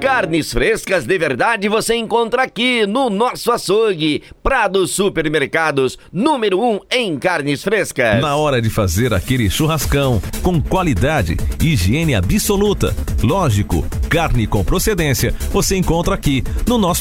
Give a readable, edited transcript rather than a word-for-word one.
Carnes frescas de verdade você encontra aqui no nosso açougue. Prado Supermercados, número 1 em carnes frescas. Na hora de fazer aquele churrascão, com qualidade, higiene absoluta, lógico, carne com procedência, você encontra aqui no nosso